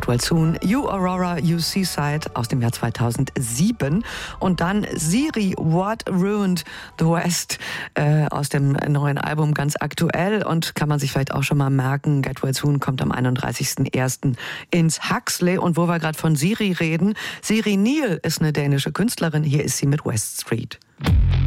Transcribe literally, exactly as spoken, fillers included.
Well Soon, You Aurora, You Seaside aus dem Jahr zweitausendsieben und dann Siri, What Ruined the West äh, aus dem neuen Album, ganz aktuell und kann man sich vielleicht auch schon mal merken, Get Well Soon kommt am einunddreißigsten ersten ins Huxley und wo wir gerade von Siri reden, Siri Neal ist eine dänische Künstlerin, hier ist sie mit West Street.